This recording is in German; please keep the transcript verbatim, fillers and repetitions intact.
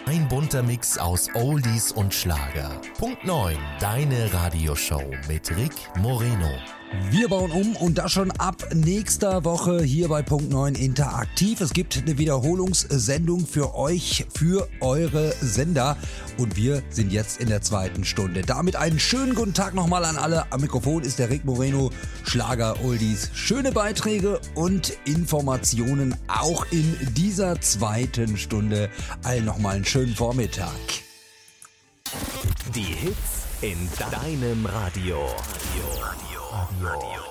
Ein bunter Mix aus Oldies und Schlager. Punkt neun, deine Radioshow mit Rick Moreno. Wir bauen um und das schon ab nächster Woche hier bei Punkt neun interaktiv. Es gibt eine Wiederholungssendung für euch, für eure Sender. Und wir sind jetzt in der zweiten Stunde. Damit einen schönen guten Tag nochmal an alle. Am Mikrofon ist der Rick Moreno, Schlager, Oldies. Schöne Beiträge und Informationen auch in dieser zweiten Stunde. Allen nochmal einen schönen Vormittag. Die Hits in deinem Radio. Radio. Radio. Radio.